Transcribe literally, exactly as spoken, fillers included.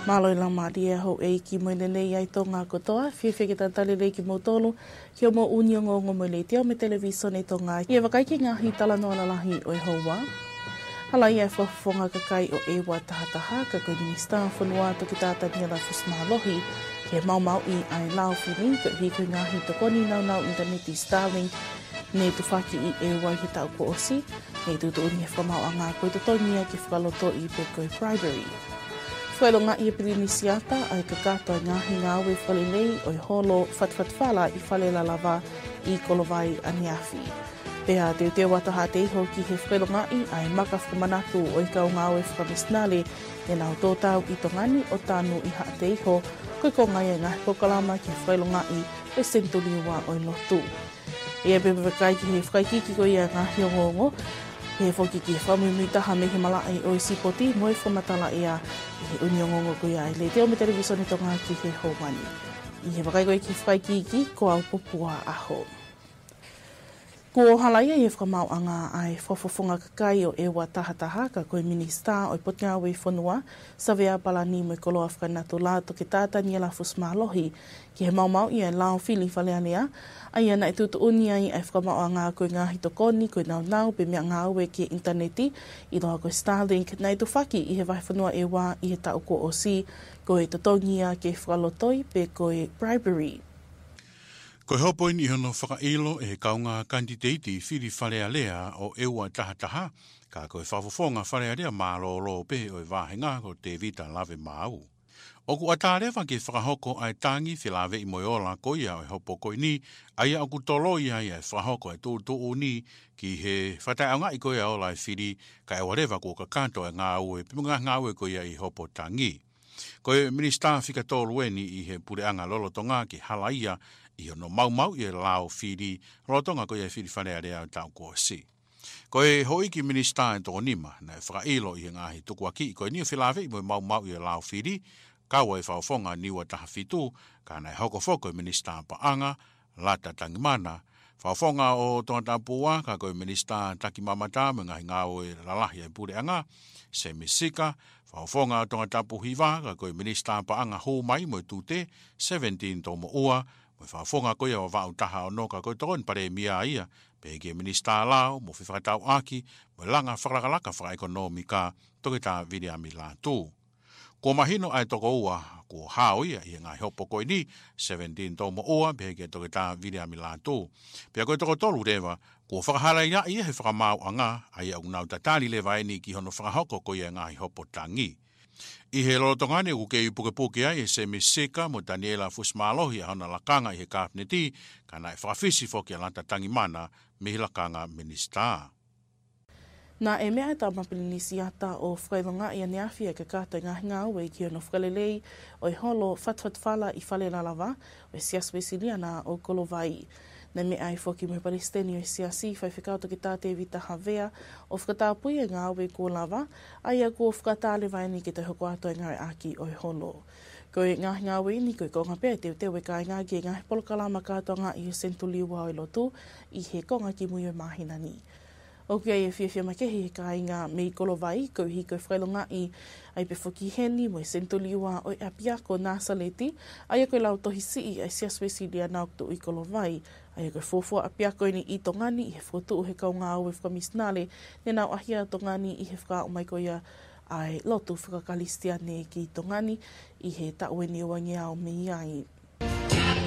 Maloi lang madia ho e ki mo nei ai tonga kotoa, whiwhi ki tantale rei ki mo tolu, ki o mo unio ngongo mo le te o me televisione tonga. Ia wakai ki ngahi tala noa na lahi o e hoa. Hala ia whafonga kakai o e wa tahataha, ka koe minister whanua to ki tāta ni la fusmalohi, ke mau mau i ai lau whini, ka hi koe ngahi tokoni nau nau interneti Starlink, ne tu whaki i e wai he tau ko osi, ne tu tu uni e whamau a ngā koe totonia ki whakaloto i pe koe primary. Whailonga i e pirinisiata ai ka katoa ngahi ngāwe whalelei o i holo whatwhatwhala i whalela lava i kolovai aniafi. Pea te te wataha te iho ki he whailonga i ai maka whamanatu o i kau ngāwe whamisnale e nau tōtau i tongani o tānu i haa te iho koe ko ngai e ngahi pokalama ki whailonga i e sentuliwa o i lotu. E e pepe kai ki he whaikiki ko i a ngahi o ngongo, he whoki ki e whamumi taha me he malai o i sipoti mo e whamatala ia i he uniongongo ko ia i le teo me televisione tonga ki he hōwani. I he wakai koe ki whaikiki ko au popua aho. Ko halaia i e whamau anga ai whafofonga kakai o e wa tahataha ka koe minista o i potinga we whanua sa vea palani mo i koloa whakanatu la to ki tāta ni la fusmalohi ki he mau mau i e lao whili whaleanea ai ana e tutu uni ai e whamau anga koe ngahi tokoni koe nau nau pe mea ngā ue ki interneti i loa koe Starlink na i tu whaki i he vai whanua e wā i he tau ko o si koe totongia ke whakalotoi pe koe bribery. Ko hopo ni hono whakailo e kaunga kandidati whiri whalea lea o eua tahataha, ka koe whafofonga whalea lea mālolo pe o i wāhenga ko te vita lave māu. O ku atarewa ke whakahoko ai tangi whilawe i moiola ko ia o hopo koe ni, aia o ku tolo ia ia whakahoko e tō tō ni ki he whatai au ngai ko ia o lai whiri ka e warewa ko ka kanto e ngā ue, pimunga ngā ue ko ia i hopo tangi. Ko e minister whika tōlueni i he pureanga lolotonga ki halaia i ono mau mau i e lao whiri rotonga ko i e whiri whanea rea tau ko si. Ko e hoi ki minister e tō nima, na e whakailo i ngahi tukuaki, ko e ni o whilawe i mo mau mau i e lao whiri, kaua e whaufonga niwa taha whitu, ka na e hoko whoko i minister paanga, lata tangimana, whaufonga o tōna pua, ka ko e minister taki mamata, me ngahi ngāo e lalahi e pureanga, se misika, whaufonga o tōna tapu hiwa, ka ko e minister paanga hō mai mo i tūte, seventeen tō mo ua, mo whaafonga koe o wau taha o noka koe tōn pare mia ia, pe ke minister lao, mo whiwhakatau aki, mo langa whakalakalaka whakaekonomika, toke tā viriami la tū. Ko mahino ai toko ua, ko hao ia, i ngai hopo koe ni, seventeen tō mo ua, pe ke toke tā viriami la tū. Pe koe toko tolu rewa, ko whakahara ia ia he whakamau anga, ai au nau tatali le vaini ki hono whakahoko koe ia ngai hopo tangi. I he lorotongane ku ke ipuke puke ai e se me seka mo Daniela Fusmalohi a hana lakanga i he kāpneti ka nai whakawhisi whoki a lanta tangimana me he lakanga minister. Nā e mea e tā mapilinisi ata o whakailonga i a neawhia ka kātai ngahi ngā ue ki ono whakalelei o i holo whatwhatwhala i whale lalawa o e siaswesiliana o kolovai. Na me ai whoki mo Palestini o i siasi whai whikauta ki tāte vita hawea o whakatāpui e ngā ue ko lava, ai a ko whakatāle vaini ki te hoko ato e ngai aki o i holo. Ko e ngahi ngā ue ni koe konga pēr te te weka e ngā ki e ngahi polokalama kātoa ngā i o sentuliwa o i lotu i he konga ki mui o mahina ni. O kia e whiawhia makehi he ka inga mei kolovai, ko hi koe whailonga i ai pe whoki heni mo e sentuliwa o i apiako nā saleti, ai a koe lau tohi si i ai siaswesi lia nauktu i kolovai, ai a koe fōfua apiako ni i tongani i he whotu he kau ngā ue whamisnale, ne nau ahia tongani i he whaka o mai koia ai lotu whakakalistia ne ki tongani i he taue ni o wangi au me iai.